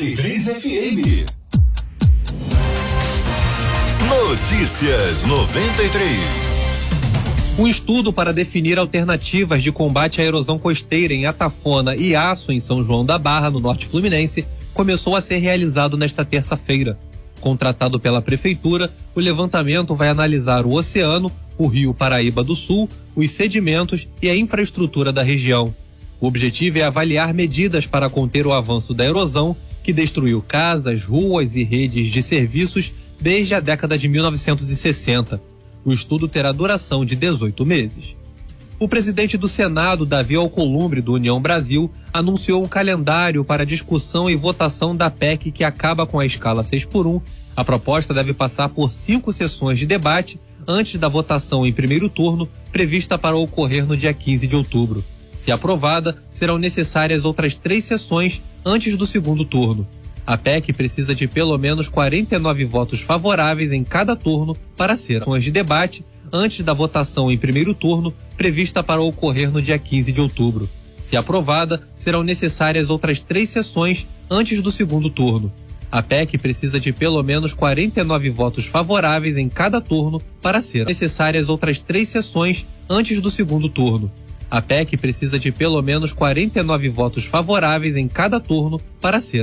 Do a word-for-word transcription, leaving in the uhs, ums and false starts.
e três F M. Notícias noventa e três. Um estudo para definir alternativas de combate à erosão costeira em Atafona e Aço, em São João da Barra, no norte fluminense, começou a ser realizado nesta terça-feira. Contratado pela prefeitura, o levantamento vai analisar o oceano, o rio Paraíba do Sul, os sedimentos e a infraestrutura da região. O objetivo é avaliar medidas para conter o avanço da erosão, que destruiu casas, ruas e redes de serviços desde a década de mil novecentos e sessenta. O estudo terá duração de dezoito meses. O presidente do Senado, Davi Alcolumbre, do União Brasil, anunciou um calendário para discussão e votação da P E C que acaba com a escala seis por um. A proposta deve passar por cinco sessões de debate antes da votação em primeiro turno, prevista para ocorrer no dia quinze de outubro. Se aprovada, serão necessárias outras três sessões antes do segundo turno. A P E C precisa de pelo menos quarenta e nove votos favoráveis em cada turno para ser sessões de debate antes da votação em primeiro turno, prevista para ocorrer no dia quinze de outubro. Se aprovada, serão necessárias outras três sessões antes do segundo turno. A P E C precisa de pelo menos quarenta e nove votos favoráveis em cada turno para ser necessárias outras três sessões antes do segundo turno. A P E C precisa de pelo menos quarenta e nove votos favoráveis em cada turno para ser